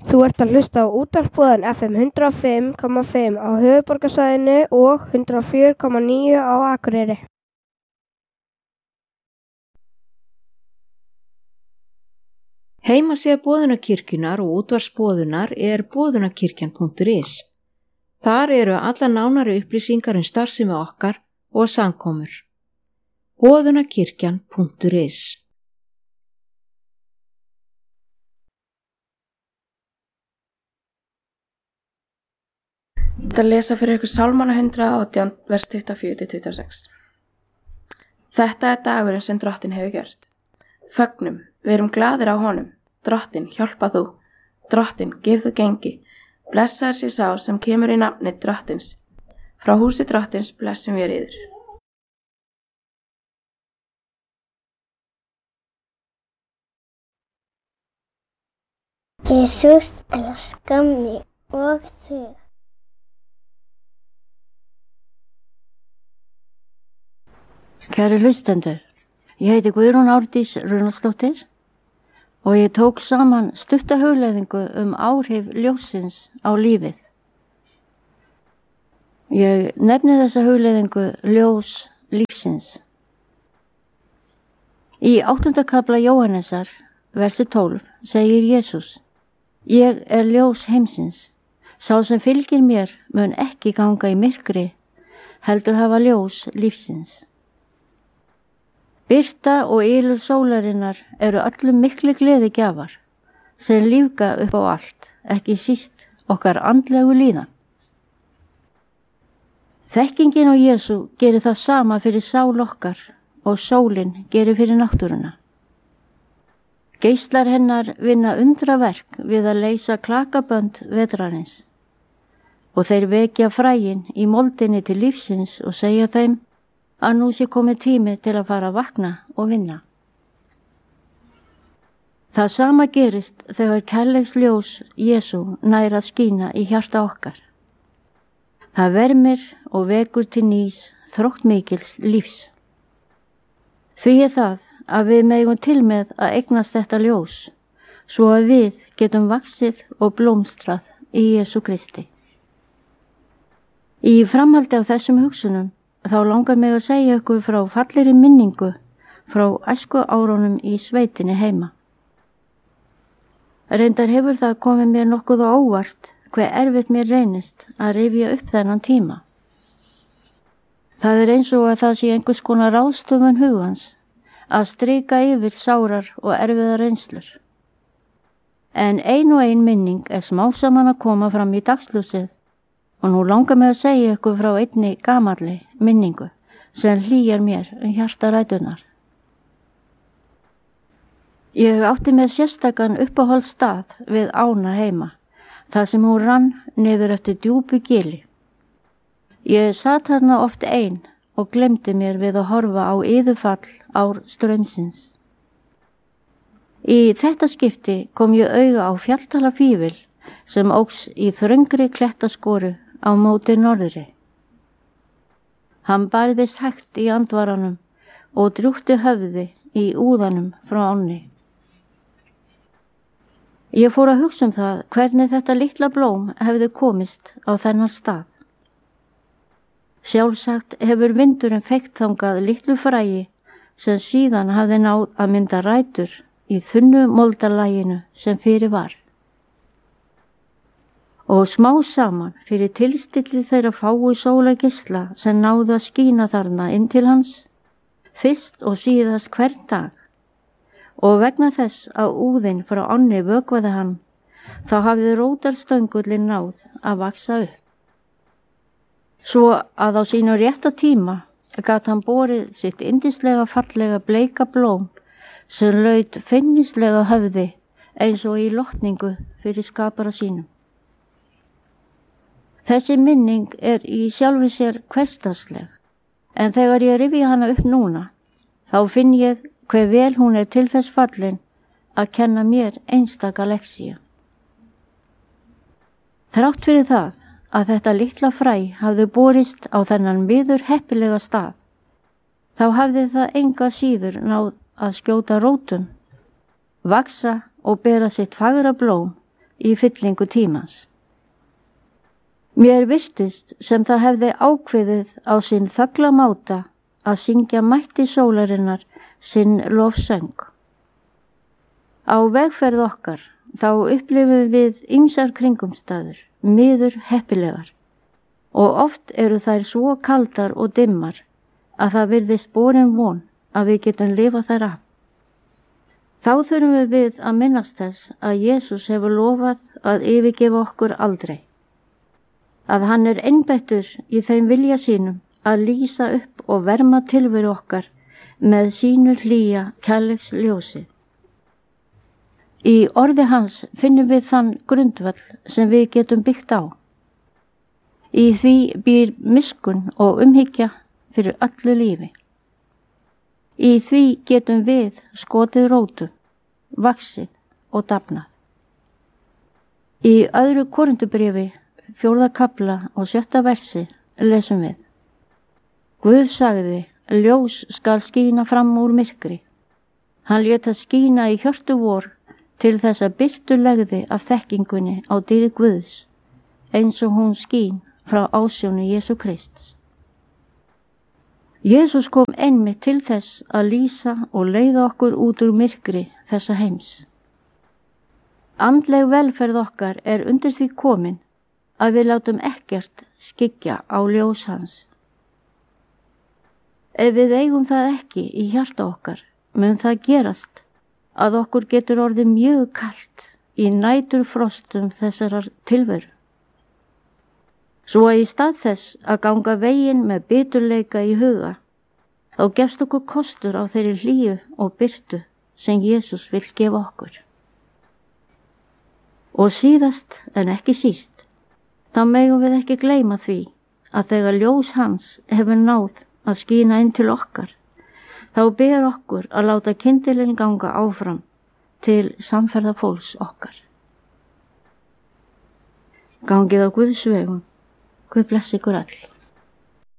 Þú ert að hlusta á útvarpsboðan FM 105,5 á höfuðborgarsvæðinu og 104,9 á Akureyri. Heimasíða Boðunarkirkjunnar og útvarpsboðunar er boðunarkirkjan.is. Þar eru alla nánari upplýsingar starfsemi okkar og samkomur. boðunarkirkjan.is. Það lesa fyrir ykkur Sálmana 118, vers 24-26. Þetta er dagurinn sem Drottinn hefur gjört. Fögnum, við erum glaðir á honum. Drottinn, hjálpa þú. Drottinn, gef þú gengi. Blessaður sé sá sem kemur í nafni Drottins. Frá húsi Drottins blessum við yður. Jesús elskar mig og þig. Kæri hlustendur, ég heiti Guðrún Árdís Runaldsdóttir og ég tók saman stutta hugleiðingu áhrif ljóssins á lífið. Ég nefni þessa hugleiðingu ljós lífsins. Í 8. kafla Jóhannesar, versi 12, segir Jesús: Ég er ljós heimsins. Sá sem fylgir mér mun ekki ganga í myrkri, heldur hafa ljós lífsins. Birta og ylur sólarinnar eru öllum miklu gleðigjafar sem lífga upp á allt, ekki síst okkar andlegu líðan. Þekkingin á Jesú gerir það sama fyrir sál okkar og sólin gerir fyrir náttúruna. Geislar hennar vinna undraverk við að leysa klakabönd vetrarins og þeir vekja fræin í moldinni til lífsins og segja þeim að nú sé komið tími til að fara að vakna og vinna. Það sama gerist þegar kærleiksljós Jesú nær að skína í hjarta okkar. Það vermir og vekur til nýs þróttmikils lífs. Því er það að við megum til með að eignast þetta ljós, svo að við getum vaxið og blómstrað í Jesú Kristi. Í framhaldi af þessum hugsunum þá langar mig að segja ykkur frá fallegri minningu frá æsku árunum í sveitinni heima. Reyndar hefur það komið mér nokkuð á óvart hve erfitt mér reynist að rifja upp þennan tíma. Það er eins og að það sé einhvers konar ráðstöfun hugans að strika yfir sárar og erfiðar reynslur. En ein minning er smásaman að koma fram í dagsljósið. Og nú langar mig að segja ykkur frá einni gamalli minningu sem hlýjar mér hjartaræturnar. Ég átti með sérstakann uppáhaldsstað við ána heima, þar sem hún rann niður eftir djúpu gili. Ég sat þarna oft ein og glemdi mér við að horfa á iðufall ár straumsins. Í þetta skipti kom ég auga á fjalltala fífil sem óx í þröngri klettaskoru á móti norðri. Hann barðist hægt í andvaranum og drúgti höfði í úðanum frá ánni. Ég fór að hugsa það hvernig þetta litla blóm hefði komist á þennan stað. Sjálfsagt hefur vindurinn feykt þangað litlu fræi sem síðan hafði náð að mynda rætur í þunnu moldarlaginu sem fyrir var. Og smá saman fyrir tilstilli þeirra fáu sólargeisla sem náðu að skína þarna inn til hans, fyrst og síðast hvern dag, og vegna þess að úðin frá ánni vökvaði hann, þá hafði rótarstöngulinn náð að vaksa upp. Svo að á sínu rétta tíma gat hann borið sitt yndislega fallega bleika blóm sem laut feimnislega höfði eins og í lotningu fyrir skapara sínum. Þessi minning er í sjálfu sér hversdagsleg, en þegar ég rifja hana upp núna, þá finn ég hve vel hún er til þess fallin að kenna mér einstaka lexíu. Þrátt fyrir það að þetta litla fræ hafði borist á þennan miður heppilega stað, þá hafði það enga síður náð að skjóta rótum, vaksa og bera sitt fagra blóm í fyllingu tímans. Mér virtist sem það hefði ákveðið á sinn þögla máta að syngja mætti sólarinnar sinn lofsöng. Á vegferð okkar þá upplifum við ýmsar kringumstæður, miður heppilegar, og oft eru þær svo kaldar og dimmar að það virðist borin von að við getum lifað þær af. Þá þurfum við að minnast þess að Jesús hefur lofað að yfirgefa okkur aldrei. Að hann er einbeittur í þeim vilja sínum að lýsa upp og verma tilveru okkar með sínu hlýja kærleiksljósi. Í orði hans finnum við þann grundvöll sem við getum byggt á. Í því býr miskunn og umhyggja fyrir öllu lífi. Í því getum við skotið rótum, vaxið og dafnað. Í öðru Korintubréfi, 4. kafla og 7. versi lesum við: Guð sagði, ljós skal skína fram úr myrkri. Hann lét það skína í hjörtu vor til þess að birtu legði af þekkingunni á dýrð Guðs, eins og hún skín frá ásjónu Jesú Krists. Jesús kom einmitt til þess að lýsa og leiða okkur út úr myrkri þessa heims. Andleg velferð okkar er undir því komin að við látum ekkert skyggja á ljós hans. Ef við eigum það ekki í hjarta okkar, mun það gerast að okkur getur orðið mjög kalt í næturfrostum þessarar tilveru. Svo að í stað þess að ganga veginn með biturleika í huga, þá gefst okkur kostur á þeirri hlýju og birtu sem Jesús vill gefa okkur. Og síðast en ekki síst, þá megum við ekki gleyma því að þegar ljós hans hefur náð að skína inn til okkar, þá ber okkur að láta kyndilinn ganga áfram til samferðafólks okkar. Gangið á Guðs vegum. Guð blessi ykkur öll.